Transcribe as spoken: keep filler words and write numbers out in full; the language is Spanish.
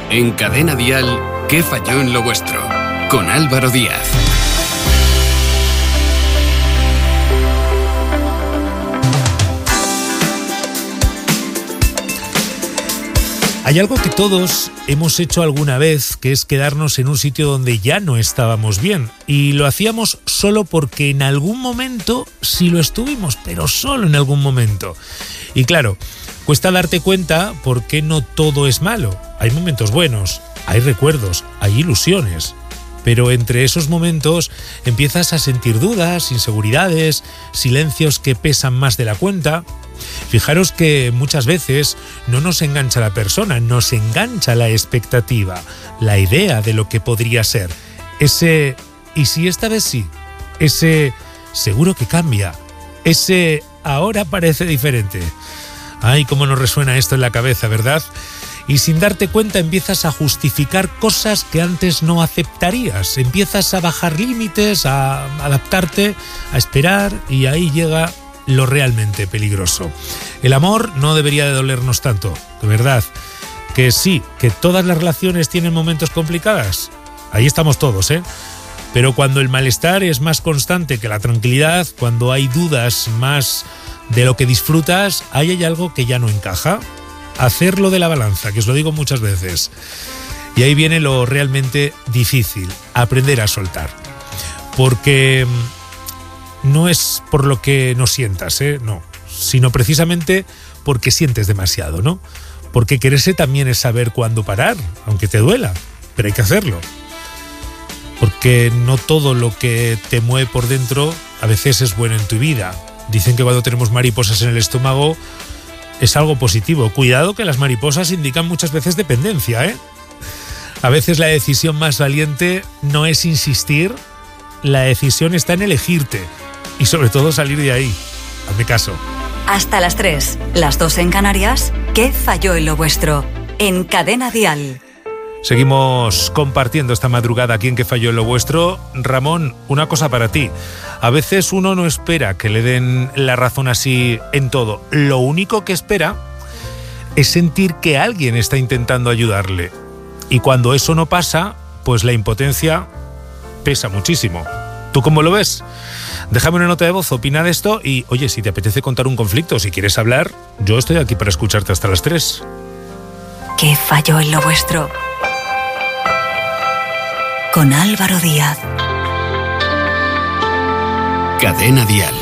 En Cadena Dial, ¿qué falló en lo vuestro? Con Álvaro Díaz. Hay algo que todos hemos hecho alguna vez, que es quedarnos en un sitio donde ya no estábamos bien. Y lo hacíamos solo porque en algún momento sí lo estuvimos, pero solo en algún momento. Y claro, cuesta darte cuenta porque no todo es malo. Hay momentos buenos, hay recuerdos, hay ilusiones. Pero entre esos momentos empiezas a sentir dudas, inseguridades, silencios que pesan más de la cuenta. Fijaros que muchas veces no nos engancha la persona, nos engancha la expectativa, la idea de lo que podría ser. Ese ¿y si esta vez sí? Ese seguro que cambia. Ese ahora parece diferente. Ay, cómo nos resuena esto en la cabeza, ¿verdad? Y sin darte cuenta empiezas a justificar cosas que antes no aceptarías. Empiezas a bajar límites, a adaptarte, a esperar, y ahí llega lo realmente peligroso. El amor no debería de dolernos tanto, de verdad. Que sí, que todas las relaciones tienen momentos complicados. Ahí estamos todos, ¿eh? Pero cuando el malestar es más constante que la tranquilidad, cuando hay dudas más de lo que disfrutas, ahí hay algo que ya no encaja. Hacerlo de la balanza, que os lo digo muchas veces. Y ahí viene lo realmente difícil, aprender a soltar. Porque no es por lo que no sientas, ¿eh? No, sino precisamente porque sientes demasiado, ¿no? Porque quererse también es saber cuándo parar, aunque te duela, pero hay que hacerlo. Porque no todo lo que te mueve por dentro a veces es bueno en tu vida. Dicen que cuando tenemos mariposas en el estómago es algo positivo. Cuidado, que las mariposas indican muchas veces dependencia, ¿eh? A veces la decisión más valiente no es insistir, la decisión está en elegirte. Y sobre todo salir de ahí. Hazme caso. Hasta las tres, las dos en Canarias. ¿Qué falló en lo vuestro? En Cadena Dial. Seguimos compartiendo esta madrugada aquí en ¿Qué falló en lo vuestro? Ramón, una cosa para ti. A veces uno no espera que le den la razón así en todo. Lo único que espera es sentir que alguien está intentando ayudarle. Y cuando eso no pasa, pues la impotencia pesa muchísimo. ¿Tú cómo lo ves? Déjame una nota de voz, opina de esto y, oye, si te apetece contar un conflicto, si quieres hablar, yo estoy aquí para escucharte hasta las tres. ¿Qué falló en lo vuestro? Con Álvaro Díaz. Cadena Dial.